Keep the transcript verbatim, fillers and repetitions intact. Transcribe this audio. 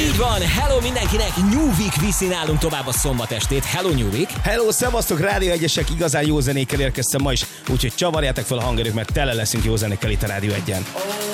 Így van, hello mindenkinek, New Week viszi nálunk tovább a szombat estét. Hello New Week. Hello, szevasztok, Rádió egyesek, igazán jó zenékkel érkeztem ma is, úgyhogy csavarjátok fel a hangerőt, mert tele leszünk jó zenékkel itt a Rádió egyen.